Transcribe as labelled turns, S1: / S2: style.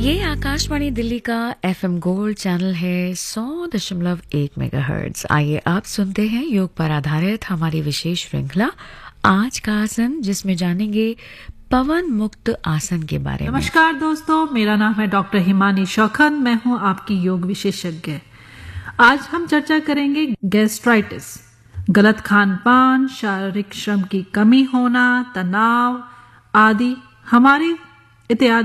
S1: ये आकाशवाणी दिल्ली का FM gold channel है 100.1 मेगाहर्ट्ज। आइए आप सुनते हैं योग पर आधारित हमारी विशेष श्रृंखला आज का आसन, जिसमें जानेंगे पवन मुक्त आसन के बारे में।
S2: नमस्कार दोस्तों, मेरा नाम है डॉक्टर हिमानी शौखन। मैं हूं आपकी योग विशेषज्ञ। आज हम चर्चा करेंगे गैस्ट्राइटिस, गलत खान पान, शारीरिक श्रम की कमी होना, तनाव आदि हमारे इत्यादि